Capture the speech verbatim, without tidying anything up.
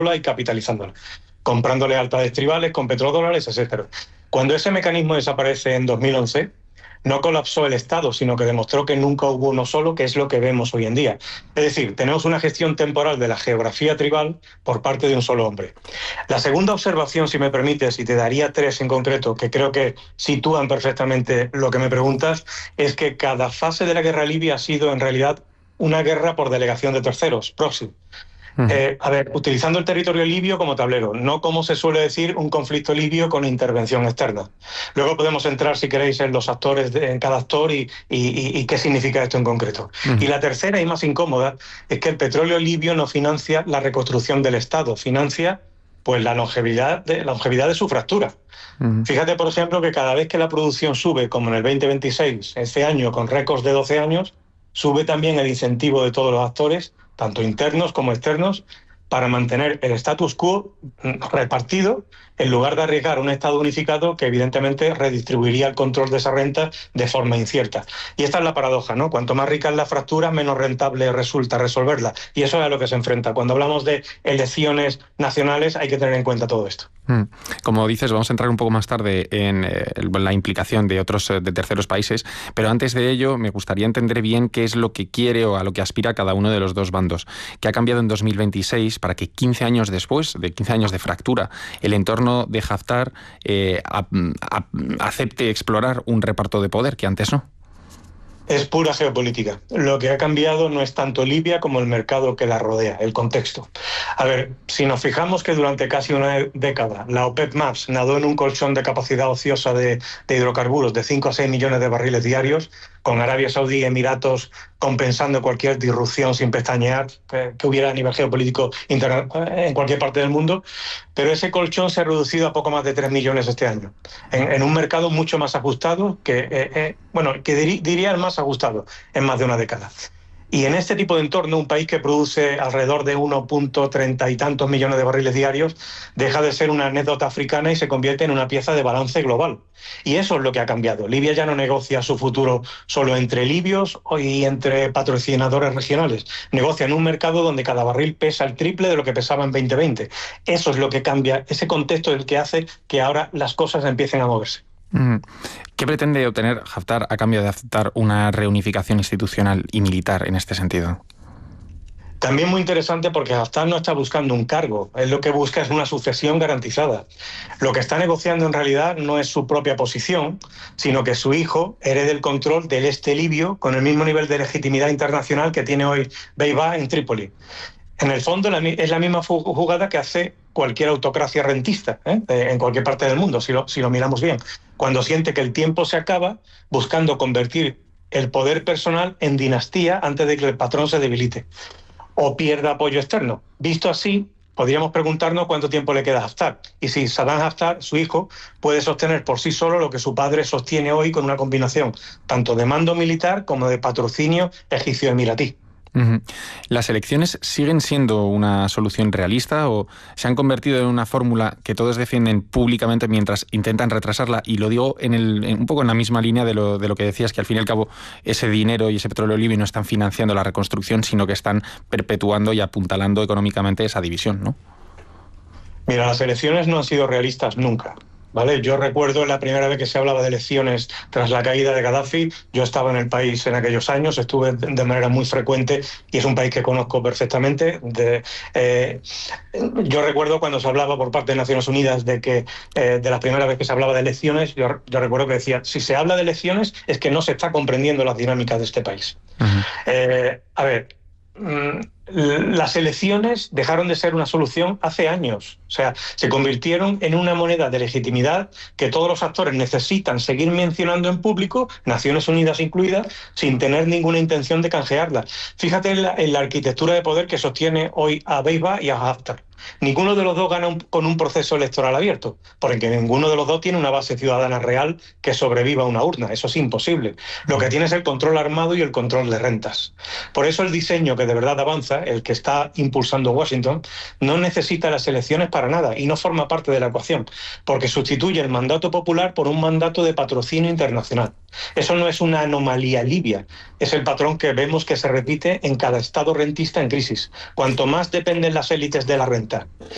y capitalizándola, comprando lealtades tribales con petrodólares, etcétera. Cuando ese mecanismo desaparece en dos mil once, no colapsó el Estado, sino que demostró que nunca hubo uno solo, que es lo que vemos hoy en día. Es decir, tenemos una gestión temporal de la geografía tribal por parte de un solo hombre. La segunda observación, si me permites, y te daría tres en concreto, que creo que sitúan perfectamente lo que me preguntas, es que cada fase de la guerra libia ha sido en realidad una guerra por delegación de terceros, proxy. Eh, a ver, utilizando el territorio libio como tablero, no como se suele decir un conflicto libio con intervención externa. Luego podemos entrar, si queréis, en los actores, de, en cada actor y, y, y, y qué significa esto en concreto. Uh-huh. Y la tercera y más incómoda es que el petróleo libio no financia la reconstrucción del Estado, financia pues la longevidad de, la longevidad de su fractura. Uh-huh. Fíjate, por ejemplo, que cada vez que la producción sube, como en el veinte veintiséis, este año con récords de doce años, sube también el incentivo de todos los actores, tanto internos como externos, para mantener el status quo repartido en lugar de arriesgar un Estado unificado que evidentemente redistribuiría el control de esa renta de forma incierta. Y esta es la paradoja, ¿no? Cuanto más rica es la fractura, menos rentable resulta resolverla. Y eso es a lo que se enfrenta. Cuando hablamos de elecciones nacionales hay que tener en cuenta todo esto. Como dices, vamos a entrar un poco más tarde en la implicación de otros, de terceros países, pero antes de ello me gustaría entender bien qué es lo que quiere o a lo que aspira cada uno de los dos bandos. ¿Qué ha cambiado en dos mil veintiséis para que quince años después, de quince años de fractura, el entorno de Haftar eh, a, a, acepte explorar un reparto de poder que antes no? Es pura geopolítica. Lo que ha cambiado no es tanto Libia como el mercado que la rodea, el contexto. A ver, si nos fijamos que durante casi una década la OPEP más nadó en un colchón de capacidad ociosa de, de hidrocarburos de cinco a seis millones de barriles diarios, con Arabia Saudí y Emiratos compensando cualquier disrupción sin pestañear que, que hubiera a nivel geopolítico interna, en cualquier parte del mundo, pero ese colchón se ha reducido a poco más de tres millones este año, en, en un mercado mucho más ajustado, que eh, eh, bueno, que dir, diría el más ajustado en más de una década. Y en este tipo de entorno, un país que produce alrededor de uno punto treinta y tantos millones de barriles diarios deja de ser una anécdota africana y se convierte en una pieza de balance global. Y eso es lo que ha cambiado. Libia ya no negocia su futuro solo entre libios y entre patrocinadores regionales. Negocia en un mercado donde cada barril pesa el triple de lo que pesaba en veinte veinte. Eso es lo que cambia. Ese contexto es el que hace que ahora las cosas empiecen a moverse. ¿Qué pretende obtener Haftar a cambio de aceptar una reunificación institucional y militar en este sentido? También muy interesante porque Haftar no está buscando un cargo, él lo que busca es una sucesión garantizada. Lo que está negociando en realidad no es su propia posición, sino que su hijo herede el control del este libio con el mismo nivel de legitimidad internacional que tiene hoy Beibá en Trípoli. En el fondo es la misma jugada que hace cualquier autocracia rentista, ¿eh? en cualquier parte del mundo, si lo, si lo miramos bien. Cuando siente que el tiempo se acaba, buscando convertir el poder personal en dinastía antes de que el patrón se debilite o pierda apoyo externo. Visto así, podríamos preguntarnos cuánto tiempo le queda a Haftar y si Saddam Haftar, su hijo, puede sostener por sí solo lo que su padre sostiene hoy con una combinación tanto de mando militar como de patrocinio egipcio-emiratí. Uh-huh. ¿Las elecciones siguen siendo una solución realista o se han convertido en una fórmula que todos defienden públicamente mientras intentan retrasarla? Y lo digo en el, en un poco en la misma línea de lo, de lo que decías, que al fin y al cabo ese dinero y ese petróleo libio no están financiando la reconstrucción, sino que están perpetuando y apuntalando económicamente esa división, ¿no? Mira, las elecciones no han sido realistas nunca. ¿Vale? Yo recuerdo la primera vez que se hablaba de elecciones tras la caída de Gaddafi. Yo estaba en el país en aquellos años, estuve de manera muy frecuente y es un país que conozco perfectamente. De, eh, yo recuerdo cuando se hablaba por parte de Naciones Unidas de que eh, de la primera vez que se hablaba de elecciones, yo, yo recuerdo que decía, si se habla de elecciones es que no se está comprendiendo las dinámicas de este país. Uh-huh. eh, a ver, mmm, las elecciones dejaron de ser una solución hace años. O sea, se convirtieron en una moneda de legitimidad que todos los actores necesitan seguir mencionando en público, Naciones Unidas incluidas, sin tener ninguna intención de canjearla. Fíjate en la, en la arquitectura de poder que sostiene hoy a Beibá y a Haftar. Ninguno de los dos gana un, con un proceso electoral abierto, porque ninguno de los dos tiene una base ciudadana real que sobreviva a una urna. Eso es imposible. Lo que tiene es el control armado y el control de rentas. Por eso el diseño que de verdad avanza, el que está impulsando Washington, no necesita las elecciones para nada y no forma parte de la ecuación, porque sustituye el mandato popular por un mandato de patrocinio internacional. Eso no es una anomalía libia, es el patrón que vemos que se repite en cada estado rentista en crisis. Cuanto más dependen las élites de la renta